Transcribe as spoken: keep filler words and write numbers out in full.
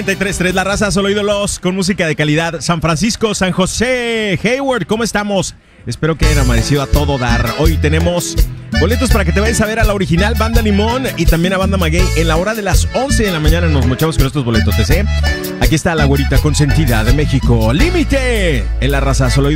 noventa y tres punto tres, La Raza, solo ídolos con música de calidad. San Francisco, San José, Hayward, ¿cómo estamos? Espero que hayan amanecido a todo dar. Hoy tenemos boletos para que te vayas a ver a la original Banda Limón y también a Banda Maguey en la hora de las once de la mañana. Nos mochamos con estos boletos, ¿eh? Aquí está la güerita consentida de México. Límite en La Raza, solo